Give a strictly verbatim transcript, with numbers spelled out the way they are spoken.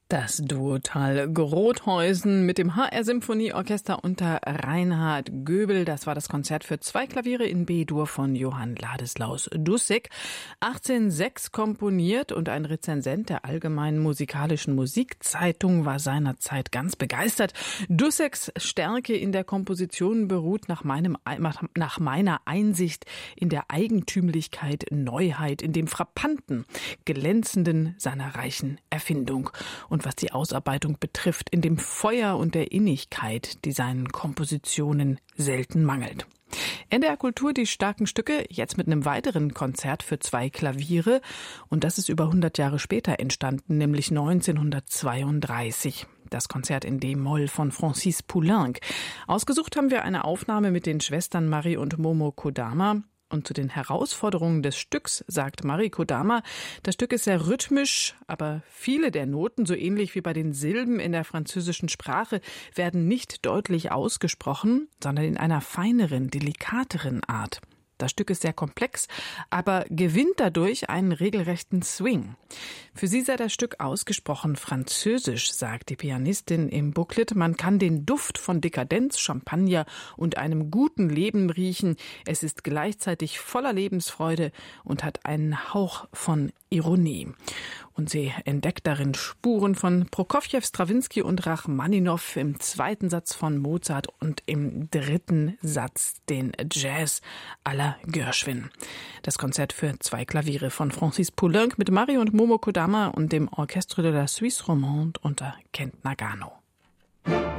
Das Duotal Grothäusen mit dem H R-Symphonieorchester unter Reinhard Göbel. Das war das Konzert für zwei Klaviere in B-Dur von Johann Ladislaus Dussek. achtzehnhundertsechs komponiert, und ein Rezensent der Allgemeinen Musikalischen Musikzeitung war seinerzeit ganz begeistert. Dusseks Stärke in der Komposition beruht nach, meinem, nach meiner Einsicht in der Eigentümlichkeit, Neuheit, in dem Frappanten, Glänzenden seiner reichen Erfindung. Und was die Ausarbeitung betrifft, in dem Feuer und der Innigkeit, die seinen Kompositionen selten mangelt. N D R Kultur, die starken Stücke, jetzt mit einem weiteren Konzert für zwei Klaviere. Und das ist über hundert Jahre später entstanden, nämlich neunzehnhundertzweiunddreißig. Das Konzert in D-Moll von Francis Poulenc. Ausgesucht haben wir eine Aufnahme mit den Schwestern Mari und Momo Kodama. Und zu den Herausforderungen des Stücks sagt Mari Kodama, das Stück ist sehr rhythmisch, aber viele der Noten, so ähnlich wie bei den Silben in der französischen Sprache, werden nicht deutlich ausgesprochen, sondern in einer feineren, delikateren Art. Das Stück ist sehr komplex, aber gewinnt dadurch einen regelrechten Swing. Für sie sei das Stück ausgesprochen französisch, sagt die Pianistin im Booklet. Man kann den Duft von Dekadenz, Champagner und einem guten Leben riechen. Es ist gleichzeitig voller Lebensfreude und hat einen Hauch von Ironie. Und sie entdeckt darin Spuren von Prokofjew, Strawinski und Rachmaninow, im zweiten Satz von Mozart und im dritten Satz den Jazz à la Gershwin. Das Konzert für zwei Klaviere von Francis Poulenc mit Mari und Momo Kodama und dem Orchestre de la Suisse Romande unter Kent Nagano.